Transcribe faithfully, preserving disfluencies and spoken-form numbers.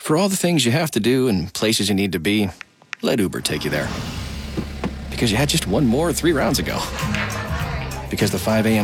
For all the things you have to do and places you need to be, let Uber take you there. Because you had just one more three rounds ago. Because the five a m